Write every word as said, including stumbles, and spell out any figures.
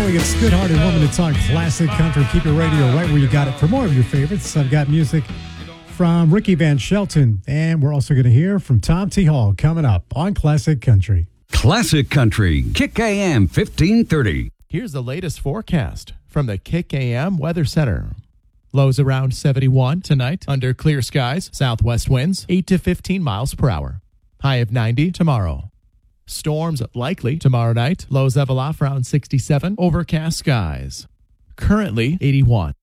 morning. It's Good Hearted Woman. It's on Classic Country. Keep your radio right where you got it. For more of your favorites, I've got music from Ricky Van Shelton. And we're also going to hear from Tom T. Hall coming up on Classic Country. Classic Country, Kick A M fifteen thirty. Here's the latest forecast from the Kick A M Weather Center. Lows around seventy-one tonight under clear skies. Southwest winds eight to fifteen miles per hour. High of ninety tomorrow. Storms likely tomorrow night. Lows level off around sixty-seven. Overcast skies. Currently eighty-one.